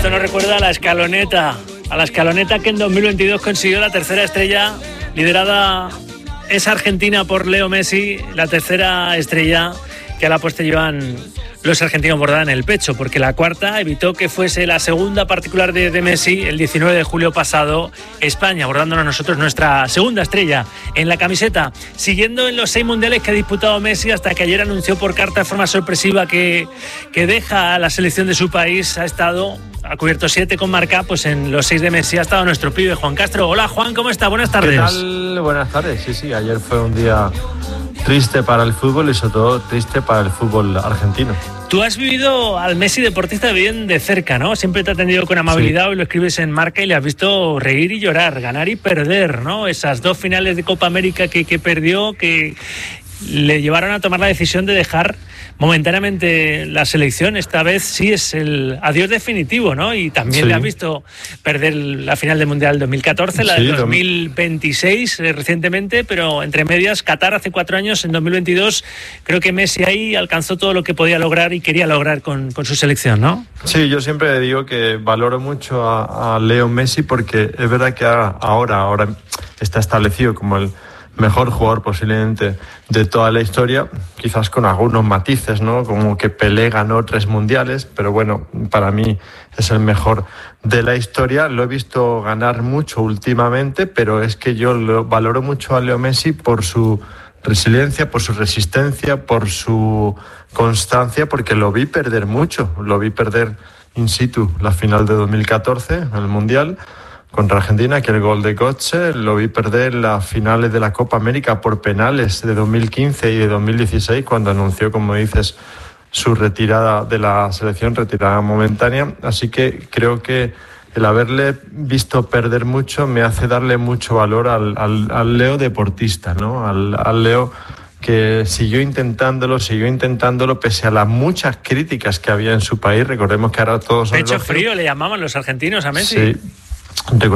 Esto nos recuerda a la escaloneta que en 2022 consiguió la tercera estrella, liderada es Argentina por Leo Messi, la tercera estrella que a la postre llevan los argentinos bordada en el pecho, porque la cuarta evitó que fuese la segunda particular de Messi el 19 de julio pasado, España bordándonos nosotros nuestra segunda estrella en la camiseta, siguiendo en los 6 mundiales que ha disputado Messi hasta que ayer anunció por carta de forma sorpresiva que deja a la selección de su país. Ha cubierto 7 con marca, pues en los 6 de Messi ha estado nuestro pibe Juan Castro. Hola Juan, ¿cómo está? Buenas tardes. ¿Qué tal? Buenas tardes, sí, ayer fue un día triste para el fútbol y sobre todo triste para el fútbol argentino. Tú has vivido al Messi deportista bien de cerca, ¿no? Siempre te ha atendido con amabilidad, sí. Hoy lo escribes en Marca y le has visto reír y llorar, ganar y perder, ¿no? Esas 2 finales de Copa América que perdió, que le llevaron a tomar la decisión de dejar momentáneamente la selección. Esta vez sí es el adiós definitivo, ¿no? Y también le has visto perder la final del Mundial 2014, la del 2026 recientemente, pero entre medias Qatar hace 4 años, en 2022 creo que Messi ahí alcanzó todo lo que podía lograr y quería lograr con su selección, ¿no? Sí, yo siempre digo que valoro mucho a Leo Messi porque es verdad que ahora está establecido como el mejor jugador posiblemente de toda la historia, quizás con algunos matices, ¿no? Como que Pelé ganó 3 mundiales, pero bueno, para mí es el mejor de la historia. Lo he visto ganar mucho últimamente, pero es que yo lo valoro mucho a Leo Messi por su resiliencia, por su resistencia, por su constancia, porque lo vi perder mucho. Lo vi perder in situ la final de 2014 en el Mundial contra Argentina, que el gol de Götze, lo vi perder las finales de la Copa América por penales de 2015 y de 2016, cuando anunció, como dices, su retirada de la selección, retirada momentánea. Así que creo que el haberle visto perder mucho me hace darle mucho valor al Leo deportista, ¿no? Al Leo que siguió intentándolo pese a las muchas críticas que había en su país. Recordemos que ahora todos... Pecho frío le llamaban los argentinos a Messi. Sí. Recordemos